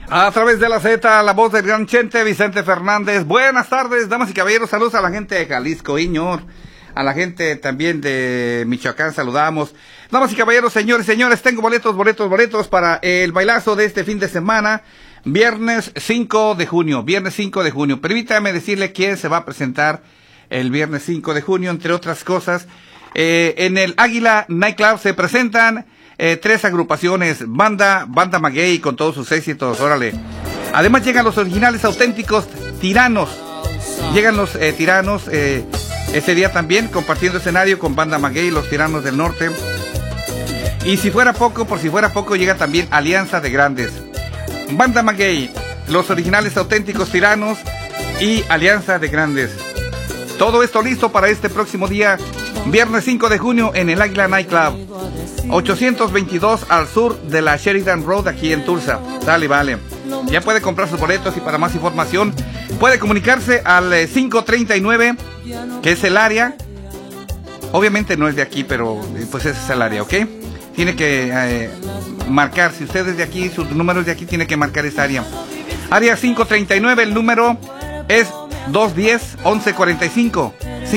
A través de la Z, la voz del gran Chente, Vicente Fernández. Buenas tardes, damas y caballeros. Saludos a la gente de Jalisco, Iñor. A la gente también de Michoacán, saludamos. Damas y caballeros, señores, tengo boletos para el bailazo de este fin de semana. Viernes 5 de junio. Permítame decirle quién se va a presentar el viernes 5 de junio, entre otras cosas. En el Águila Nightclub se presentan 3 agrupaciones, Banda Maguey con todos sus éxitos, órale. Además llegan los originales auténticos Tiranos. Llegan los Tiranos ese día también, compartiendo escenario con Banda Maguey, los Tiranos del Norte. Y por si fuera poco, llega también Alianza de Grandes. Banda Maguey, los originales auténticos Tiranos y Alianza de Grandes. Todo esto listo para este próximo día, viernes 5 de junio en el Águila Nightclub, 822 al sur de la Sheridan Road, aquí en Tulsa. Dale, vale. Ya puede comprar sus boletos y para más información puede comunicarse al 539, que es el área. Obviamente no es de aquí, pero pues ese es el área, ¿ok? Tiene que marcar, si usted es de aquí, su número es de aquí, tiene que marcar esa área. Área 539, el número es 210-1145.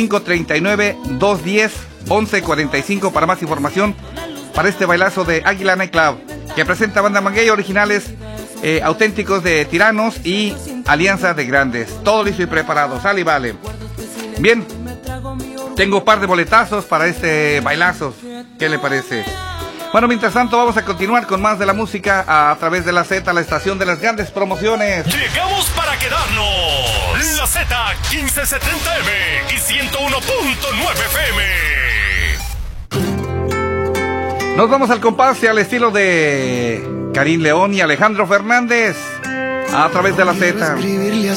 539-210-1145 para más información para este bailazo de Águila Nightclub, que presenta Banda Maguey, originales auténticos de Tiranos y Alianza de Grandes. Todo listo y preparado, sale y vale. Bien, tengo un par de boletazos para este bailazo. ¿Qué le parece? Bueno, mientras tanto vamos a continuar con más de la música a través de la Z, la estación de las grandes promociones. Llegamos para quedarnos. La Z 1570M y 101.9 FM. Nos vamos al compás y al estilo de Karim León y Alejandro Fernández a través de la Z. Escribirle a